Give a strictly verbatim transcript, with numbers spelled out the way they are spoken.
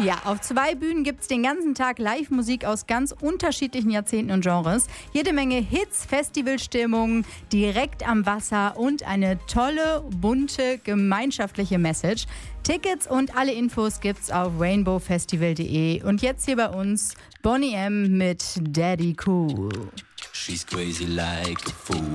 Ja, auf zwei Bühnen gibt es den ganzen Tag Live-Musik aus ganz unterschiedlichen Jahrzehnten und Genres. Jede Menge Hits, Festivalstimmung, direkt am Wasser und eine tolle, bunte, gemeinschaftliche Message. Tickets und alle Infos gibt's auf rainbow festival punkt de. Und jetzt hier bei uns Boney M. mit Daddy Cool. She's crazy like a fool.